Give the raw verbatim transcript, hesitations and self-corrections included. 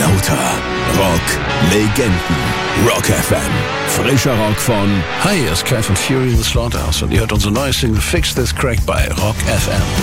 Lauter Rock Legenden. Rock F M. Frischer Rock von... Hi, hier ist Kai von Fury in the Slaughterhouse und ihr hört unsere neue Single Fix This Crack bei Rock F M.